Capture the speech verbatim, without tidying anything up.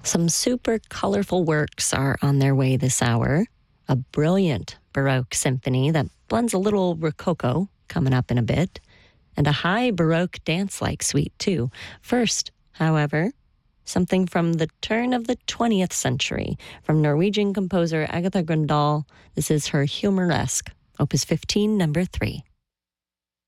Some super colorful works are on their way this hour. A brilliant Baroque symphony that blends a little Rococo coming up in a bit, and a high Baroque dance-like suite, too. First, however, something from the turn of the twentieth century from Norwegian composer Agatha Grøndahl. This is her Humoresque, Opus fifteen, number three.